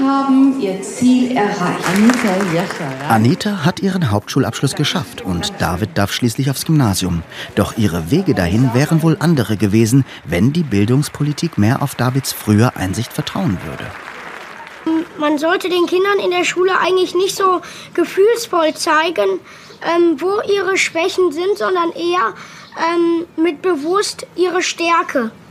haben ihr Ziel erreicht. Anita hat ihren Hauptschulabschluss geschafft und David darf schließlich aufs Gymnasium. Doch ihre Wege dahin wären wohl andere gewesen, wenn die Bildungspolitik mehr auf Davids frühe Einsicht vertrauen würde. Man sollte den Kindern in der Schule eigentlich nicht so gefühlsvoll zeigen, wo ihre Schwächen sind, sondern eher mit bewusst ihre Stärke.